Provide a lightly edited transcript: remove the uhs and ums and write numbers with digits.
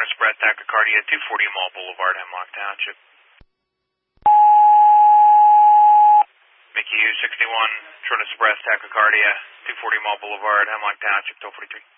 shortness of breath, tachycardia, 240 Mall Boulevard, Hemlock Township. Mickey Hughes, 61, shortness of breath, tachycardia, 240 Mall Boulevard, Hemlock Township, 1243.